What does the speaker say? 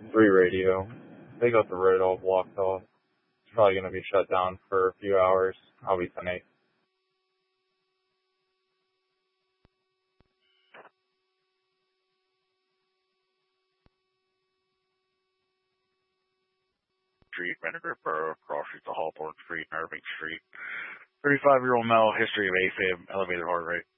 3 radio. They got the road all blocked off. It's probably going to be shut down for a few hours. I'll be 10-8. Street, Vinegar Borough, cross streets of Hawthorne Street, Irving Street. 35-year-old male, history of AFib, elevated heart rate.